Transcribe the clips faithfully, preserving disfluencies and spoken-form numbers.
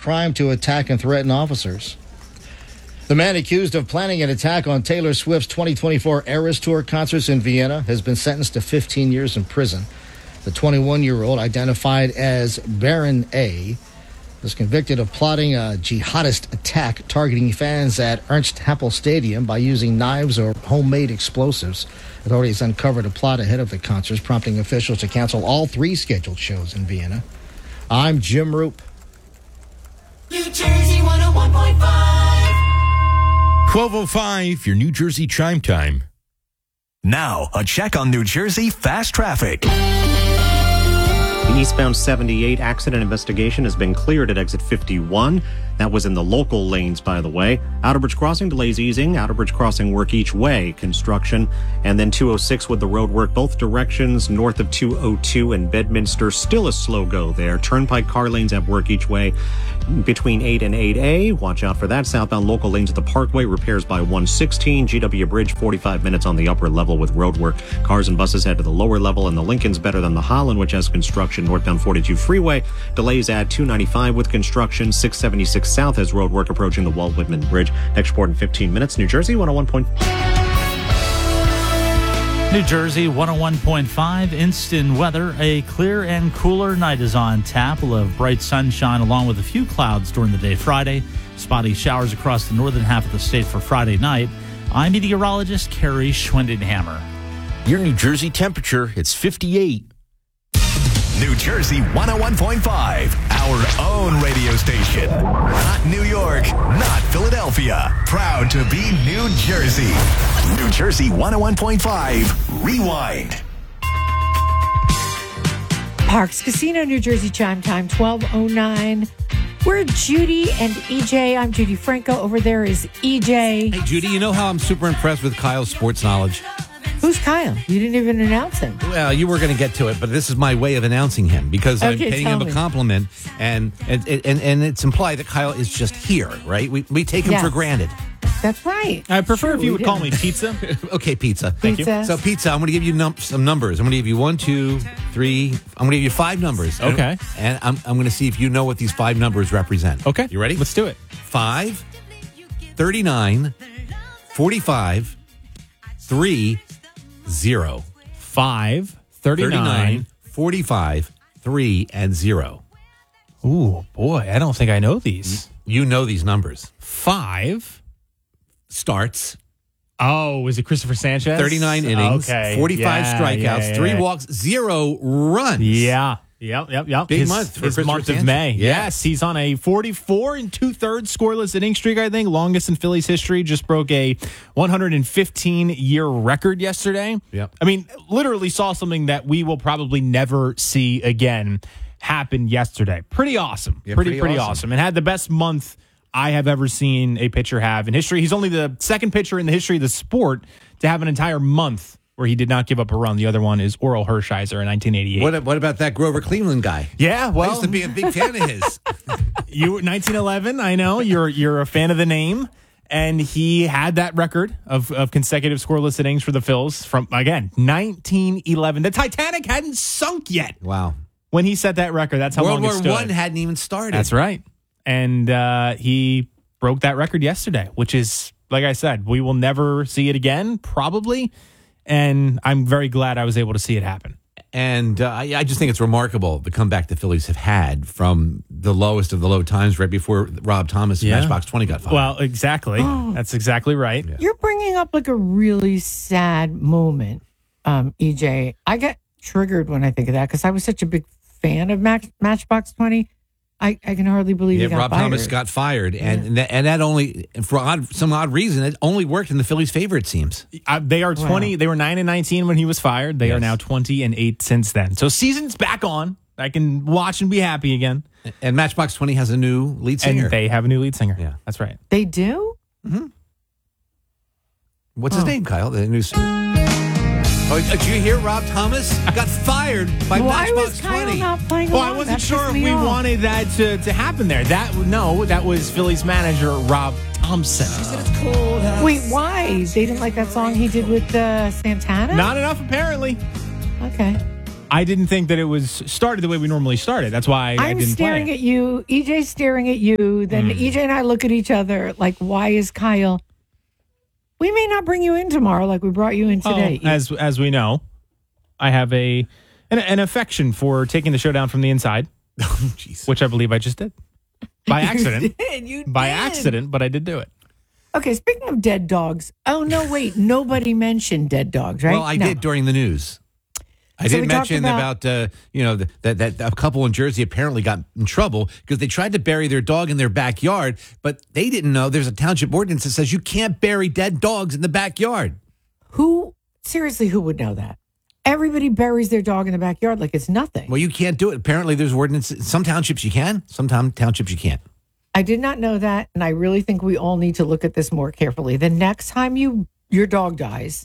crime to attack and threaten officers. The man accused of planning an attack on Taylor Swift's twenty twenty-four Eras Tour concerts in Vienna has been sentenced to fifteen years in prison. The twenty-one-year-old, identified as Baron A., was convicted of plotting a jihadist attack targeting fans at Ernst Happel Stadium by using knives or homemade explosives. Authorities uncovered a plot ahead of the concerts, prompting officials to cancel all three scheduled shows in Vienna. I'm Jim Roop. New Jersey one oh one point five. twelve oh five, your New Jersey Chime Time. Now, a check on New Jersey fast traffic. The eastbound seventy-eight accident investigation has been cleared at exit fifty-one. That was in the local lanes, by the way. Outer Bridge Crossing delays easing. Outer Bridge Crossing work each way, construction. And then two oh six with the road work both directions, north of two oh two and Bedminster. Still a slow go there. Turnpike car lanes at work each way between eight and eight A. Watch out for that. Southbound local lanes at the Parkway. Repairs by one sixteen. G W Bridge, forty-five minutes on the upper level with road work. Cars and buses head to the lower level, and the Lincoln's better than the Holland, which has construction. Northbound forty-two freeway. Delays at two ninety-five with construction. six seventy-six south has road work approaching the Walt Whitman Bridge. Next report in fifteen minutes. New Jersey one oh one point five. New Jersey one oh one point five. Instant weather. A clear and cooler night is on tap. We'll have bright sunshine along with a few clouds during the day Friday. Spotty showers across the northern half of the state for Friday night. I'm meteorologist Carrie Schwendenhammer. Your New Jersey temperature, it's fifty-eight. New Jersey one oh one point five, our own radio station. Not New York, not Philadelphia. Proud to be New Jersey. New Jersey one oh one point five, Rewind. Parks Casino, New Jersey, chime time, twelve oh nine. We're Judy and E J. I'm Judy Franco. Over there is E J. Hey, Judy, you know how I'm super impressed with Kyle's sports knowledge? Who's Kyle? You didn't even announce him. Well, you were going to get to it, but this is my way of announcing him because Okay, I'm paying tell him me. a compliment, and and, and and it's implied that Kyle is just here, right? We we take him Yes. for granted. That's right. I prefer Sure, if you we would call did. me Pizza. Okay, pizza. Thank you. Pizza. So, pizza, I'm going to give you num- some numbers. I'm going to give you one, two, three. I'm going to give you five numbers. Okay. And, and I'm, I'm going to see if you know what these five numbers represent. Okay. You ready? Let's do it. Five, thirty-nine, forty-five, three, zero. Five, thirty-nine. thirty-nine, forty-five, three, and zero. Ooh, boy, I don't think I know these. You know these numbers. Five. Starts, Oh, is it Christopher Sanchez? thirty-nine innings, Okay. forty-five Yeah, strikeouts, yeah, yeah, three yeah. walks, zero runs. Yeah. Yep, yep, yep. Big his, month for his Christopher month of Sanchez. May. Yeah. Yes, he's on a forty-four and two-thirds scoreless inning streak, I think. Longest in Phillies history. Just broke a one hundred fifteen year record yesterday. Yep. I mean, literally saw something that we will probably never see again happen yesterday. Pretty awesome. Yeah, pretty, pretty pretty awesome. awesome. And had the best month I have ever seen a pitcher have in history. He's only the second pitcher in the history of the sport to have an entire month where he did not give up a run. The other one is Oral Hershiser in nineteen eighty-eight. What, what about that Grover Cleveland guy? Yeah, I well, used to be a big fan of his. you nineteen eleven. I know you're you're a fan of the name, and he had that record of, of consecutive scoreless innings for the Phils from again nineteen eleven. The Titanic hadn't sunk yet Wow. when he set that record. That's how World long it War stood. One hadn't even started. That's right, and uh, he broke that record yesterday, which is like I said, we will never see it again, probably. And I'm very glad I was able to see it happen. And uh, I I just think it's remarkable the comeback the Phillies have had from the lowest of the low times right before Rob Thomas and Yeah. Matchbox twenty got fired. Well, exactly. That's exactly right. You're bringing up like a really sad moment, um, E J. I get triggered when I think of that because I was such a big fan of Match- Matchbox twenty. I, I can hardly believe yeah, he got Rob fired. Thomas got fired, and and, that, and that only for odd, some odd reason it only worked in the Phillies' favor. It seems. Uh, they are twenty. Wow. They were nine and nineteen when he was fired. They are Yes. now twenty and eight since then. So season's back on. I can watch and be happy again. And Matchbox twenty has a new lead singer. And they have a new lead singer. Yeah. That's right. They do? What's his name, Kyle? The new. Oh, did you hear Rob Thomas got fired by Why Matchbox was Kyle twenty? not playing Well, I along? wasn't That sure pissed if me we off. wanted that to, to happen there. That no, that was Phillies manager Rob Thompson. Wait, why? They didn't like that song he did with uh, Santana? Not enough, apparently. Okay. I didn't think that it was started the way we normally started. That's why I, I I'm didn't staring play it. at you. E J's staring at you. Then Mm. E J and I look at each other like, why is Kyle? We may not bring you in tomorrow like we brought you in today. Well, as as we know, I have a an, an affection for taking the show down from the inside, Oh, jeez. which I believe I just did by accident. You did, you by did. accident, but I did do it. Okay, speaking of dead dogs. Oh, no, wait. Nobody mentioned dead dogs, right? Well, I No. did during the news. I So did we talked mention about- about, uh, you know, th- that that a couple in Jersey apparently got in trouble because they tried to bury their dog in their backyard, but they didn't know there's a township ordinance that says you can't bury dead dogs in the backyard. Who, seriously, who would know that? Everybody buries their dog in the backyard like it's nothing. Well, you can't do it. Apparently, there's ordinance. Some townships you can. Some town- townships you can't. I did not know that, and I really think we all need to look at this more carefully. The next time you your dog dies,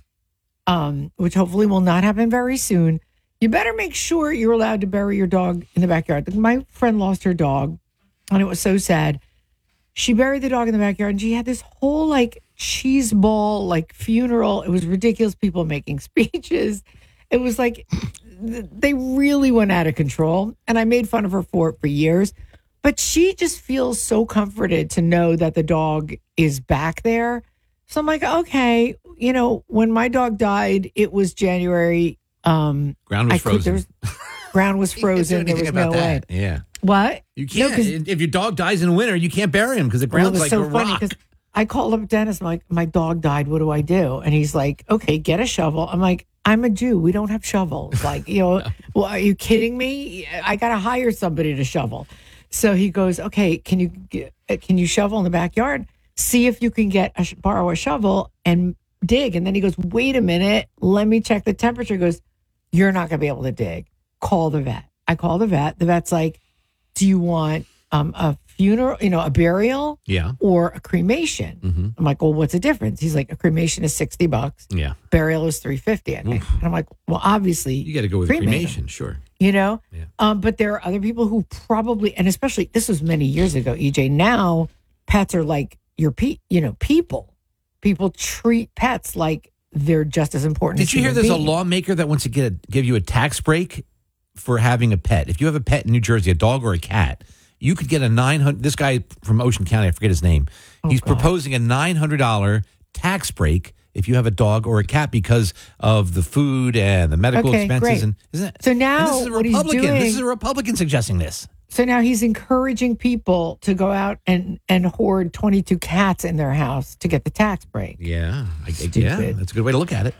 um, which hopefully will not happen very soon, you better make sure you're allowed to bury your dog in the backyard. My friend lost her dog, and it was so sad. She buried the dog in the backyard, and she had this whole like cheese ball like funeral. It was ridiculous. People making speeches. It was like th- they really went out of control, and I made fun of her for it for years. But she just feels so comforted to know that the dog is back there. So I'm like, okay, you know, when my dog died, it was January. Um, Ground was I could- frozen. there was- ground was You can't do frozen. There anything was no about way. that. Yeah. What? You No, can't. 'cause- if your dog dies in winter, you can't bury him because the Well, it ground's was like so a funny rock. because I called up Dennis. I'm like, my dog died. What do I do? And he's like, okay, get a shovel. I'm like, I'm a Jew. We don't have shovels. Like, you know, well, are you kidding me? I got to hire somebody to shovel. So he goes, okay, can you get- can you shovel in the backyard? See if you can get a, sh- borrow a shovel and dig. And then he goes, wait a minute, let me check the temperature. He goes, you're not going to be able to dig. Call the vet. I call the vet. The vet's like, do you want um, a funeral, you know, a burial? Yeah. Or a cremation. Mm-hmm. I'm like, well, what's the difference? He's like, a cremation is sixty bucks. Yeah. Burial is three fifty. I think. And I'm like, well, obviously, You got to go with cremate 'em, cremation, sure. You know, Yeah. um, but there are other people who probably, and especially this was many years ago. E J, now pets are like your pe, you know, people. People treat pets like they're just as important. Did as you hear human there's a beings. lawmaker that wants to get a, give you a tax break for having a pet? If you have a pet in New Jersey, a dog or a cat, you could get a nine hundred. This guy from Ocean County, I forget his name. He's God. proposing a nine hundred dollar tax break if you have a dog or a cat because of the food and the medical Okay, expenses. great. And isn't it? So and now this is a what he's Republican. doing- This is a Republican suggesting this. So now he's encouraging people to go out and, and hoard twenty-two cats in their house to get the tax break. Yeah, I, I- yeah, Stupid. that's a good way to look at it.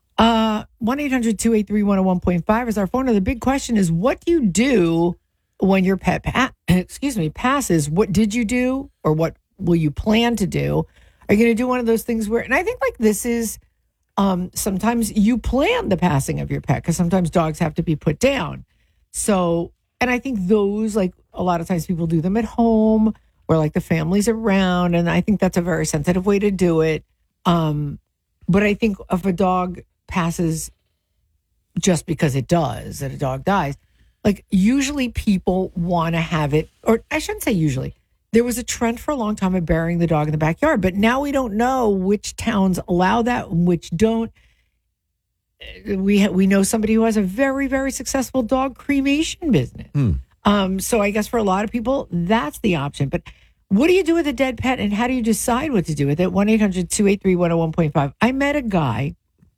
Uh, one eight hundred two eight three one oh one point five is our phone. And the big question is, what do you do when your pet, pa- excuse me, passes? What did you do, or what will you plan to do? Are you going to do one of those things where, and I think like this is, um, sometimes you plan the passing of your pet because sometimes dogs have to be put down. So, and I think those, like a lot of times people do them at home or like the family's around. And I think that's a very sensitive way to do it. Um, but I think if a dog passes just because it does, that a dog dies, like usually people want to have it, or I shouldn't say usually. There was a trend for a long time of burying the dog in the backyard, but now we don't know which towns allow that and which don't. We ha- we know somebody who has a very, very successful dog cremation business. Hmm. Um, so I guess for a lot of people, that's the option. But what do you do with a dead pet, and how do you decide what to do with it? one eight hundred two eight three one oh one point five. I met a guy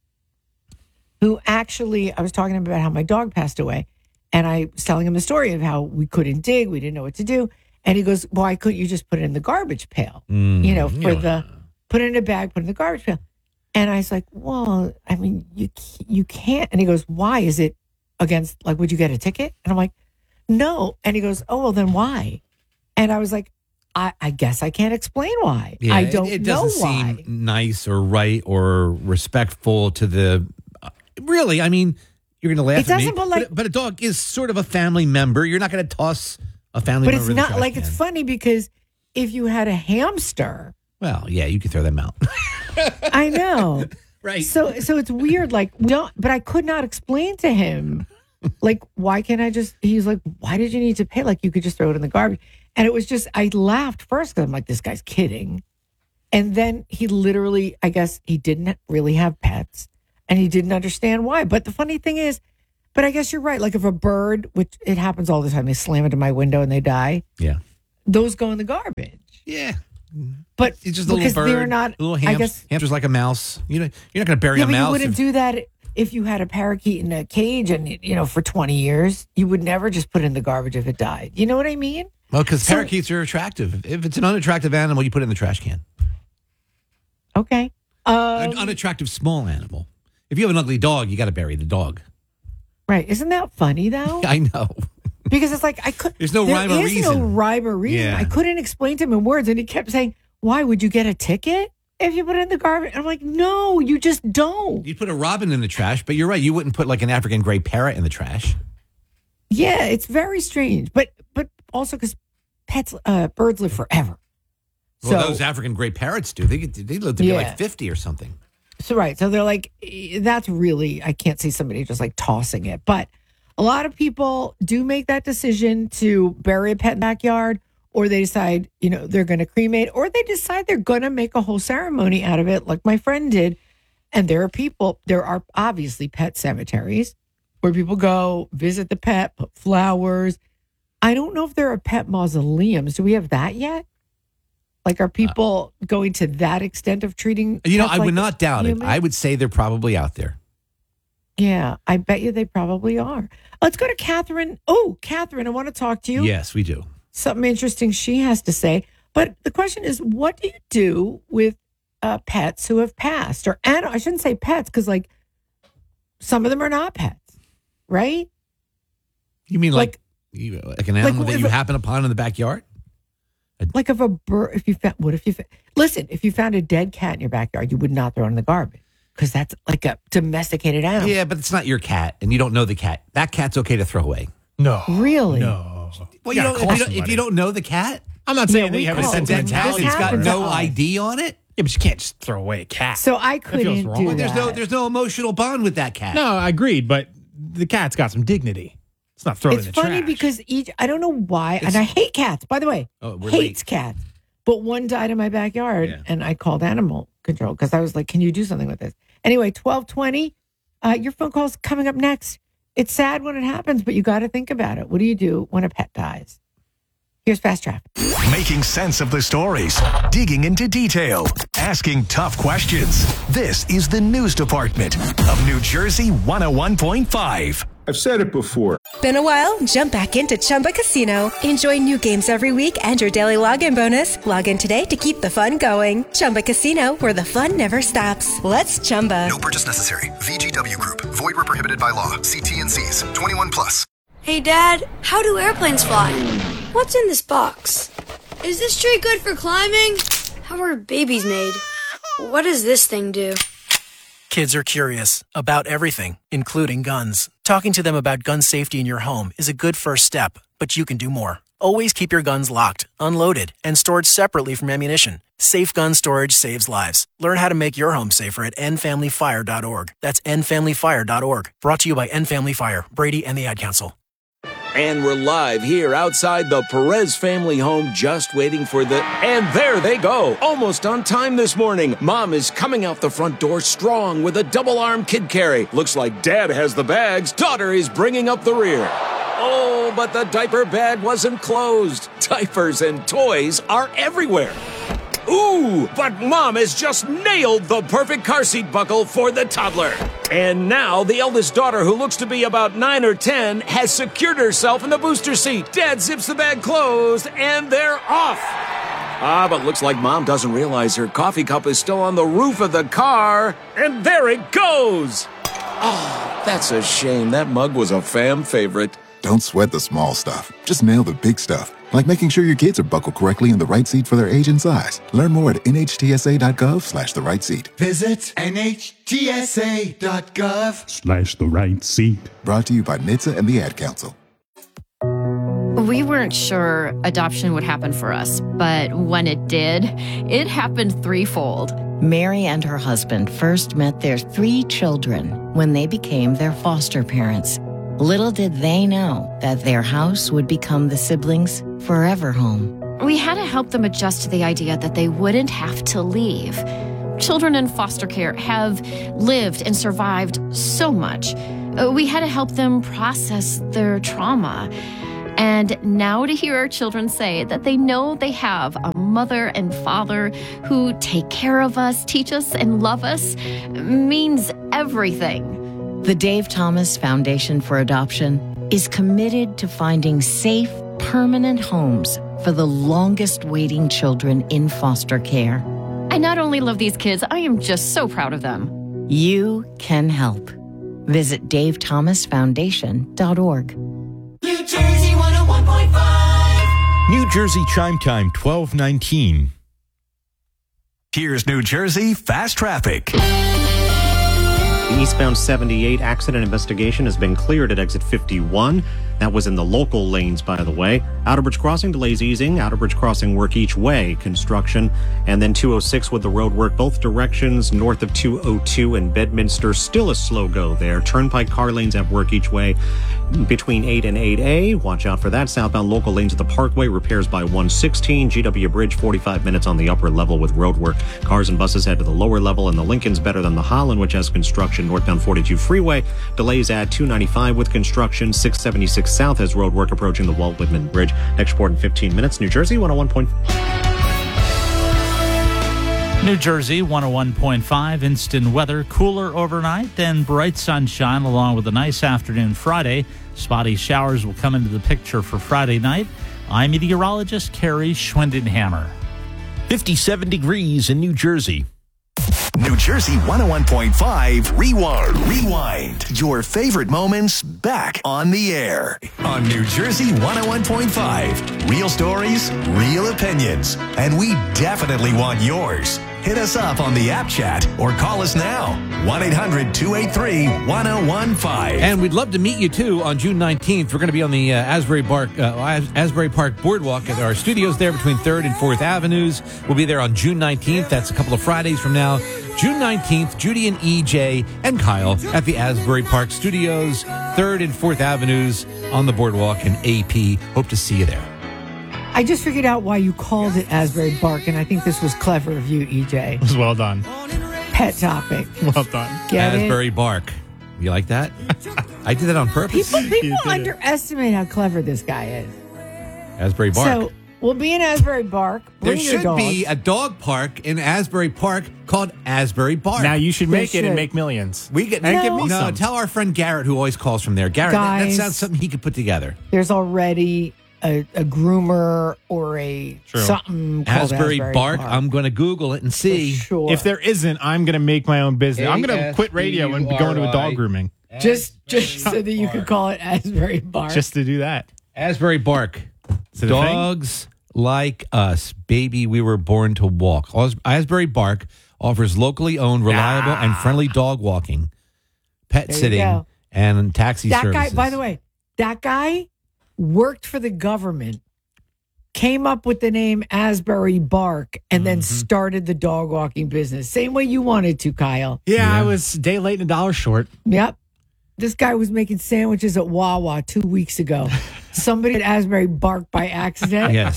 who actually, I was talking to him about how my dog passed away, and I was telling him the story of how we couldn't dig, we didn't know what to do. And he goes, why couldn't you just put it in the garbage pail? Mm, you know, for yeah. the, put it in a bag, put it in the garbage pail. And I was like, well, I mean, you you can't. And he goes, why? Is it against, like, would you get a ticket? And I'm like, no. And he goes, oh, well, then why? And I was like, I, I guess I can't explain why. Yeah, I don't it, it know doesn't why. seem nice or right or respectful to the. Uh, really, I mean, you're going to laugh It at me, doesn't, but like- but, a dog is sort of a family member. You're not going to toss a family But member. it's in the not trash like it's can. funny because if you had a hamster, Well, yeah, you can throw them out. I know. Right. So so it's weird. Like, we don't, but I could not explain to him, like, why can't I just, he's like, why did you need to pay? Like, you could just throw it in the garbage. And it was just, I laughed first because I'm like, this guy's kidding. And then he literally, I guess he didn't really have pets and he didn't understand why. But the funny thing is, But I guess you're right. Like if a bird, which it happens all the time, they slam into my window and they die. Yeah. Those go in the garbage. Yeah. But It's just a little because bird. they're not, a little I ham- guess, hamster's like a mouse. You know, you're not going to bury yeah, a but mouse. you wouldn't if- do that if you had a parakeet in a cage and, you know, for twenty years. You would never just put it in the garbage if it died. You know what I mean? Well, because So- parakeets are attractive. If it's an unattractive animal, you put it in the trash can. Okay. Um, An unattractive small animal. If you have an ugly dog, you got to bury the dog. right. Isn't that funny, though? I know. Because it's like, I could. There's no there rhyme or is reason. no rhyme or reason. Yeah. I couldn't explain to him in words. And he kept saying, why would you get a ticket if you put it in the garbage? And I'm like, no, you just don't. You'd put a robin in the trash, but you're right. You wouldn't put like an African gray parrot in the trash. Yeah, it's very strange. But but also because pets, uh, birds live forever. Well, So- those African gray parrots do. They get, they live to be Yeah. like fifty or something. So, right. So they're like, eh, that's really, I can't see somebody just like tossing it. But a lot of people do make that decision to bury a pet in the backyard, or they decide, you know, they're going to cremate, or they decide they're going to make a whole ceremony out of it, like my friend did. And there are people, there are obviously pet cemeteries where people go visit the pet, put flowers. I don't know if there are pet mausoleums. Do we have that yet? Like, are people going to that extent of treating? You know, pets I would like not doubt it. humans? I would say they're probably out there. Yeah, I bet you they probably are. Let's go to Catherine. Oh, Catherine, I want to talk to you. Yes, we do. Something interesting she has to say. But the question is, what do you do with uh, pets who have passed? Or, and I shouldn't say pets, because, like, some of them are not pets, right? You mean like Like- you, like an animal like that if you a- happen upon in the backyard? Like if a bird, if you found, what if you, fa- listen, if you found a dead cat in your backyard, you would not throw it in the garbage because that's like a domesticated animal. Yeah, but it's not your cat, and you don't know the cat. That cat's okay to throw away. No. Really? No. Well, you gotta don't, call if, you don't, if somebody. you don't know the cat, I'm not saying Yeah, that we you have a call- it's a dead cat. sentimentality. This It's got happens no to us. I D on it. Yeah, but you can't just throw away a cat. So I feels couldn't wrong. do There's that. no there's no emotional bond with that cat. No, I agreed, but the cat's got some dignity. It's not thrown It's in the funny trash. because each, I don't know why, and I hate cats, by the way. Oh, we're hates late. cats. But one died in my backyard, Yeah. and I called animal control because I was like, can you do something with this? Anyway, twelve twenty, uh, your phone call's coming up next. It's sad when it happens, but you got to think about it. What do you do when a pet dies? Here's Fast Traffic. Making sense of the stories, digging into detail, asking tough questions. This is the news department of New Jersey one oh one point five. I've said it before. Been a while? Jump back into Chumba Casino. Enjoy new games every week and your daily login bonus. Log in today to keep the fun going. Chumba Casino, where the fun never stops. Let's Chumba. No purchase necessary. V G W Group. Void where prohibited by law. See T N Cs. twenty-one plus. Hey, Dad, how do airplanes fly? What's in this box? Is this tree good for climbing? How are babies made? What does this thing do? Kids are curious about everything, including guns. Talking to them about gun safety in your home is a good first step, but you can do more. Always keep your guns locked, unloaded, and stored separately from ammunition. Safe gun storage saves lives. Learn how to make your home safer at end family fire dot org. That's end family fire dot org. Brought to you by End Family Fire, Brady, and the Ad Council. And we're live here outside the Perez family home, just waiting for the... And there they go! Almost on time this morning. Mom is coming out the front door strong with a double-arm kid carry. Looks like Dad has the bags. Daughter is bringing up the rear. Oh, but the diaper bag wasn't closed. Diapers and toys are everywhere. Ooh, but Mom has just nailed the perfect car seat buckle for the toddler. And now the eldest daughter, who looks to be about nine or ten, has secured herself in the booster seat. Dad zips the bag closed, and they're off. Ah, but looks like Mom doesn't realize her coffee cup is still on the roof of the car. And there it goes. Oh, that's a shame. That mug was a fam favorite. Don't sweat the small stuff. Just nail the big stuff. Like making sure your kids are buckled correctly in the right seat for their age and size. Learn more at N H T S A dot gov slash the right seat. Visit N H T S A dot gov Slash the right seat. Brought to you by N H T S A and the Ad Council. We weren't sure adoption would happen for us, but when it did, it happened threefold. Mary and her husband first met their three children when they became their foster parents. Little did they know that their house would become the siblings' forever home. We had to help them adjust to the idea that they wouldn't have to leave. Children in foster care have lived and survived so much, Uh, We had to help them process their trauma. And now to hear our children say that they know they have a mother and father who take care of us, teach us, and love us means everything. The Dave Thomas Foundation for Adoption is committed to finding safe, permanent homes for the longest waiting children in foster care. I not only love these kids, I am just so proud of them. You can help. Visit dave thomas foundation dot org. New Jersey one oh one point five. New Jersey Chime Time, twelve nineteen. Here's New Jersey Fast Traffic. The eastbound seventy-eight accident investigation has been cleared at exit fifty-one. That was in the local lanes, by the way. Outerbridge Crossing delays easing. Outerbridge Crossing work each way, construction. And then two oh six with the road work both directions. North of two oh two in Bedminster, still a slow go there. Turnpike car lanes have work each way between eight and eight A. Watch out for that. Southbound local lanes of the Parkway, repairs by one sixteen. G W Bridge, forty-five minutes on the upper level with road work. Cars and buses head to the lower level, and the Lincoln's better than the Holland, which has construction. Northbound forty-two freeway, delays at two ninety-five with construction. six seventy-six south has road work approaching the Walt Whitman Bridge. Next report in fifteen minutes. New Jersey one oh one point five. New Jersey one oh one point five. Instant weather, cooler overnight, then bright sunshine along with a nice afternoon Friday. Spotty showers will come into the picture for Friday night. I'm meteorologist Carrie Schwindenhammer. fifty-seven degrees in New Jersey. New Jersey one oh one point five Rewind. Rewind. Your favorite moments back on the air. On New Jersey one oh one point five. Real stories, real opinions. And we definitely want yours. Hit us up on the app chat or call us now. one eight hundred two eight three one oh one five. And we'd love to meet you, too, on June nineteenth. We're going to be on the uh, Asbury Park uh, As- Asbury Park Boardwalk at our studios there between third and fourth Avenues. We'll be there on June nineteenth. That's a couple of Fridays from now. June nineteenth, Judy and E J and Kyle at the Asbury Park Studios, third and fourth Avenues on the Boardwalk in A P. Hope to see you there. I just figured out why you called it Asbury Park, and I think this was clever of you, E J. It was well done. Pet topic. Well done. Get Asbury it? Bark. You like that? I did that on purpose. People, people underestimate how clever this guy is. Asbury Bark. So we'll be in Asbury Park. There Bring your should dogs. be a dog park in Asbury Park called Asbury Bark. Now you should They make it and should. make millions. We get And No. give me no. some. Tell our friend Garrett, who always calls from there. Garrett, that, that Guys. sounds something he could put together. There's already a, a groomer or a True. something called Asbury, Asbury Bark. I'm going to Google it and see. For sure. If there isn't, I'm going to make my own business. I'm going to quit radio and go into a dog grooming just just so that you could call it Asbury Bark. just to do that. Asbury Bark. Is it a thing? Dogs like us, baby, we were born to walk. As- Asbury Bark offers locally owned, reliable, and friendly dog walking, pet There you sitting, go. and taxi that services. guy, by the way, that guy worked for the government, came up with the name Asbury Bark, and then started the dog walking business. Same way you wanted to, Kyle. Yeah, I was a day late and a dollar short. Yep. This guy was making sandwiches at Wawa two weeks ago. Somebody at Asbury barked by accident. Yes.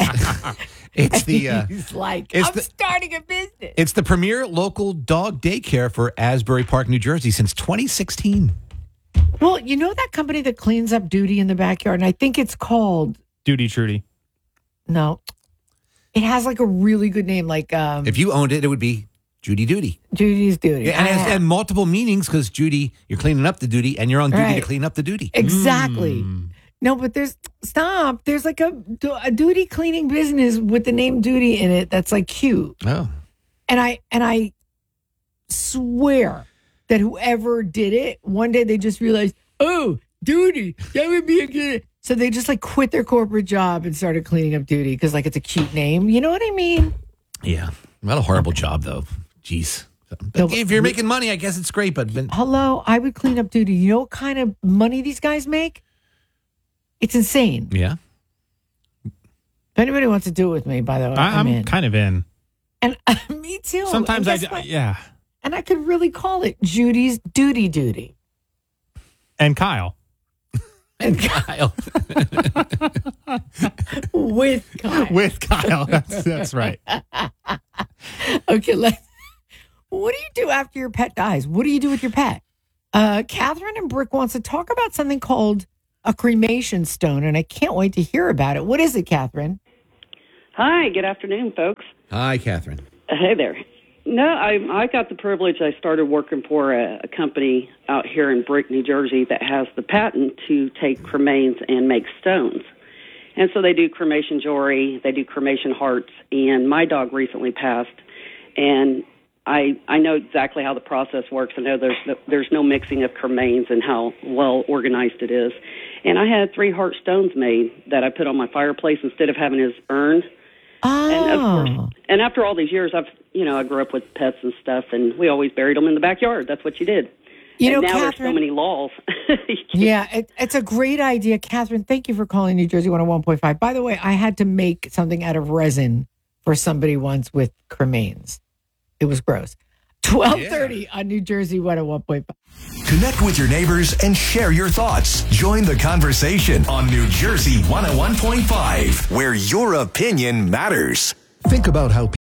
It's the uh, He's like, it's I'm the- starting a business. it's the premier local dog daycare for Asbury Park, New Jersey since twenty sixteen. Well, you know that company that cleans up duty in the backyard? And I think it's called, Duty Trudy. no, it has like a really good name, like um, If you owned it, it would be Judy Duty. Judy's Duty. Yeah, and, it has- Ah, and multiple meanings because Judy, you're cleaning up the duty, and you're on duty Right. to clean up the duty. Exactly. Mm. No, but there's, stop. There's like a, a duty cleaning business with the name Duty in it that's like cute. Oh. And I, and I swear that whoever did it, one day they just realized, oh, Duty, that would be a good. So they just like quit their corporate job and started cleaning up Duty because like it's a cute name. You know what I mean? Yeah. Not a horrible job, though. Jeez. No, if you're making money, I guess it's great, but, but Hello, I would clean up Duty. You know what kind of money these guys make? It's insane. yeah. If anybody wants to do it with me, by the way, I, I'm, I'm in. kind of in. And me too. Sometimes I, And guess d- what? yeah. And I could really call it Judy's Duty Duty. And Kyle. And Kyle. With Kyle. With Kyle. That's, that's right. Okay, let's. What do you do after your pet dies? What do you do with your pet? Uh, Catherine and Brick wants to talk about something called a cremation stone, and I can't wait to hear about it. What is it, Catherine? Hi, good afternoon, folks. Hi, Catherine. Hey there. No, I, I got the privilege. I started working for a, a company out here in Brick, New Jersey that has the patent to take cremains and make stones. And so they do cremation jewelry, they do cremation hearts, and my dog recently passed, and I I know exactly how the process works. I know there's no, there's no mixing of cremains and how well organized it is. And I had three heart stones made that I put on my fireplace instead of having his urn. Oh. And of course, and after all these years, I've you know I grew up with pets and stuff, and we always buried them in the backyard. That's what you did. You and know, now Catherine, there's so many laws. Yeah, it, it's a great idea, Catherine. Thank you for calling New Jersey one oh one point five. By the way, I had to make something out of resin for somebody once with cremains. It was gross. twelve thirty yeah. on New Jersey one oh one point five. Connect with your neighbors and share your thoughts. Join the conversation on New Jersey one oh one point five, where your opinion matters. Think about how